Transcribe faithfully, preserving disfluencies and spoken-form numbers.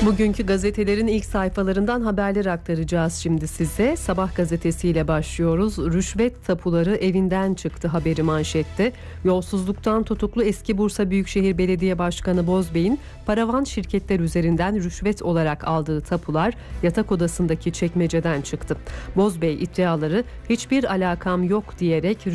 Bugünkü gazetelerin ilk sayfalarından haberler aktaracağız şimdi size. Sabah gazetesiyle başlıyoruz. Rüşvet tapuları evinden çıktı haberi manşette. Yolsuzluktan tutuklu eski Bursa Büyükşehir Belediye Başkanı Bozbey'in paravan şirketler üzerinden rüşvet olarak aldığı tapular yatak odasındaki çekmeceden çıktı. Bozbey iddiaları hiçbir alakam yok diyerek